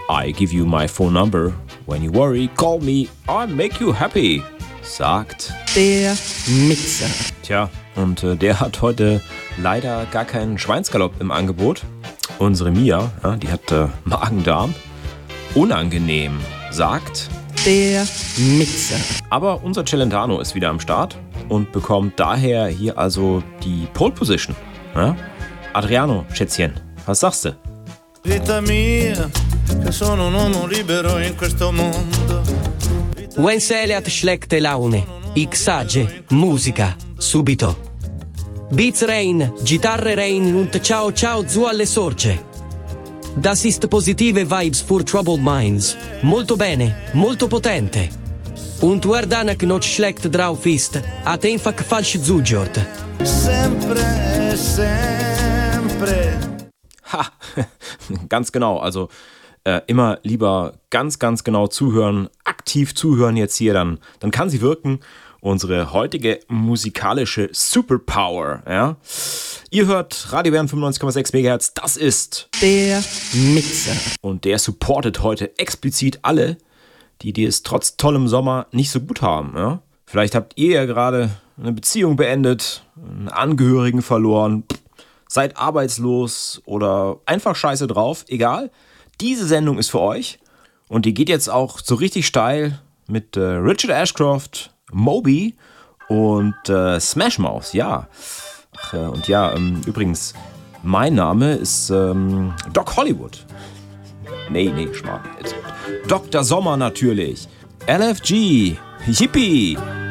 I give you my phone number. When you worry, call me. I'll make you happy, sagt der Mixer. Tja, und der hat heute leider gar keinen Schweinsgalopp im Angebot. Unsere Mia, ja, die hat Magen-Darm. Unangenehm, sagt der Mixer. Aber unser Celentano ist wieder am Start und bekommt daher hier also die Pole Position. Ja? Adriano, Schätzchen, was sagst du? Vita mia, che sono un uomo libero in questo mondo. When Seliat schlägt Laune, Xage, Musica, subito. Beats rein, Gitarre rein und ciao ciao zu alle sorge. Das ist positive Vibes for troubled minds. Molto bene, molto potente. Und wer dann noch schlecht drauf ist, hat einfach falsch zugehört. Sempre, sempre. Ha, ganz genau. Also immer lieber ganz genau zuhören, aktiv zuhören jetzt hier, dann kann sie wirken. Unsere heutige musikalische Superpower. Ja? Ihr hört Radio Bern 95,6 MHz, das ist der Mixer. Und der supportet heute explizit alle, die es trotz tollem Sommer nicht so gut haben. Ja? Vielleicht habt ihr ja gerade eine Beziehung beendet, einen Angehörigen verloren, seid arbeitslos oder einfach scheiße drauf, egal. Diese Sendung ist für euch und die geht jetzt auch so richtig steil mit Richard Ashcroft, Moby und Smash Mouth, ja. Und ja, übrigens, mein Name ist Doc Hollywood. Nee, Schmarrn. Dr. Sommer natürlich. LFG, Yippie.